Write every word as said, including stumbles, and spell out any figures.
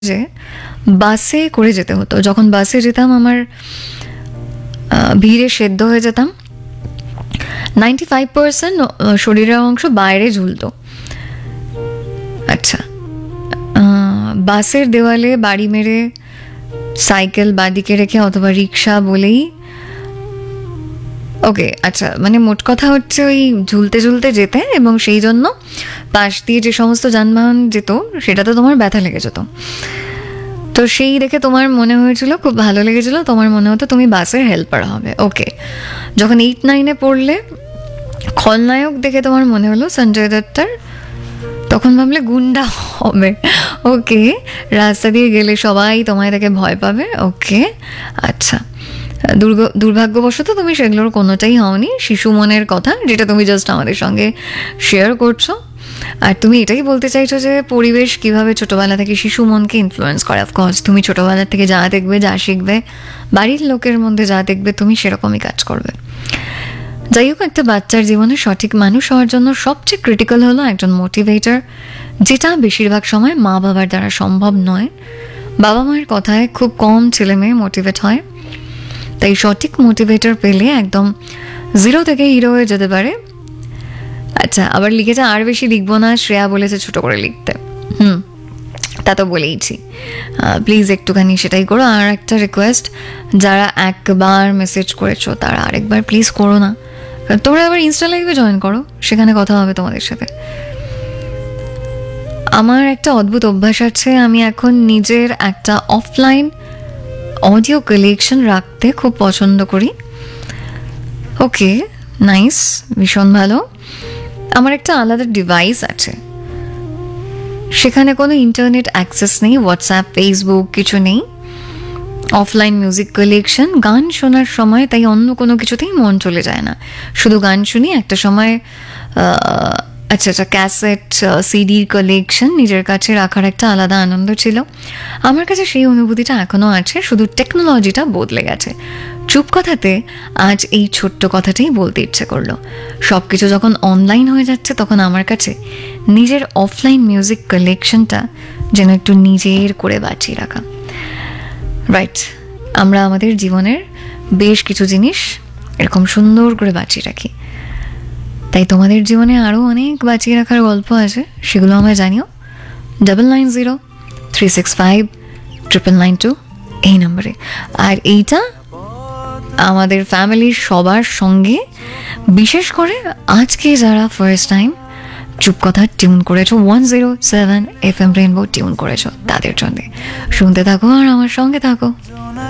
যে বাসে করে যেতে হতো। যখন বাসে যেতাম আমার আহ, ভিড়ে সেদ্ধ হয়ে যেতাম। নাইনটি ফাইভ পার্সেন্ট শরীরের অংশ বাইরে ঝুলতো। আচ্ছা, আহ, বাসের দেওয়ালে বাড়ি মেরে সাইকেল বাদিকে রেখে অথবা রিক্সা বলেই ওকে আচ্ছা, মানে মোট কথা হচ্ছে ওই ঝুলতে ঝুলতে যেতে, এবং সেই জন্য পাশ দিয়ে যে সমস্ত যানবাহন যেত সেটাতে তোমার ব্যথা লেগে যেত। তো সেই দেখে তোমার মনে হয়েছিল, খুব ভালো লেগেছিল, তোমার মনে হতো তুমি বাসের হেল্পার হবে। ওকে, যখন এইট নাইনে পড়লে খলনায়ক দেখে তোমার মনে হলো সঞ্জয় দত্তার, তখন ভাবলে গুন্ডা হবে। ওকে, রাস্তা দিয়ে গেলে সবাই তোমায় দেখে ভয় পাবে। ওকে আচ্ছা, দুর্গ দুর্ভাগ্যবশত তুমি সেগুলোর কোনোটাই হওনি। শিশু মনের কথা, যেটা তুমি জাস্ট আমাদের সঙ্গে শেয়ার করছো। আর তুমি এটাই বলতে চাইছো যে পরিবেশ কিভাবে ছোটবেলা থেকে শিশু মনকে ইনফ্লুয়েন্স করে। অফকোর্স তুমি ছোটবেলা থেকে যা দেখবে, যা শিখবে, বাড়ির লোকের মধ্যে যা দেখবে, তুমি সেরকমই কাজ করবে। যাই হোক, একটা বাচ্চার জীবনে সঠিক মানুষ হওয়ার জন্য সবচেয়ে ক্রিটিক্যাল হলো একজন মোটিভেটর, যেটা বেশিরভাগ সময় মা বাবার দ্বারা সম্ভব নয়। বাবা মায়ের কথায় খুব কম ছেলে মেয়ে মোটিভেট হয়। তাই সঠিক মোটিভেটর পেলে একদম জিরো থেকে হিরো হয়ে যেতে পারে। আচ্ছা, আবার লিখেছে আর বেশি লিখবো না, শ্রেয়া বলেছে ছোট করে লিখতে। হুম, তা তো বলেইছি, প্লিজ একটুখানি সেটাই করো। আর একটা রিকোয়েস্ট, যারা একবার মেসেজ করেছো তারা আরেকবার প্লিজ করো না। তোমরা আবার ইনস্টা লাইভে জয়েন করো, সেখানে কথা হবে তোমাদের সাথে। আমার একটা অদ্ভুত অভ্যাস আছে, আমি এখন নিজের একটা অফলাইন অডিও কালেকশন রাখতে খুব পছন্দ করি। ওকে, নাইস, ভীষণ ভালো। আমার একটা আলাদা ডিভাইস আছে, সেখানে কোনো ইন্টারনেট অ্যাক্সেস নেই, হোয়াটসঅ্যাপ, ফেসবুক কিছু নেই। অফলাইন মিউজিক কালেকশন, গান শোনার সময় তাই অন্য কোনো কিছুতেই মন চলে যায় না, শুধু গান শুনি। একটা সময় আচ্ছা আচ্ছা ক্যাসেট, সিডির কালেকশন নিজের কাছে রাখার একটা আলাদা আনন্দ ছিল। আমার কাছে সেই অনুভূতিটা এখনও আছে, শুধু টেকনোলজিটা বদলে গেছে। চুপ কথাতে আজ এই ছোট্ট কথাটাই বলতে ইচ্ছে করলো। সব কিছু যখন অনলাইন হয়ে যাচ্ছে, তখন আমার কাছে নিজের অফলাইন মিউজিক কালেকশনটা যেন একটু নিজের করে বাঁচিয়ে রাখা। রাইট, আমরা আমাদের জীবনের বেশ কিছু জিনিস এরকম সুন্দর করে বাঁচিয়ে রাখি। তাই তোমাদের জীবনে আরও অনেক বাঁচিয়ে রাখার গল্প আছে, সেগুলো আমায় জানিও। Double nine zero three six five triple nine two এই নম্বরে। আর এইটা আমাদের ফ্যামিলির সবার সঙ্গে, বিশেষ করে আজকে যারা ফার্স্ট টাইম চুপ কথা টিউন করেছো, one zero seven F M rainbow tune করেছো, তাদের জন্যে। শুনতে থাকো আর আমার সঙ্গে থাকো।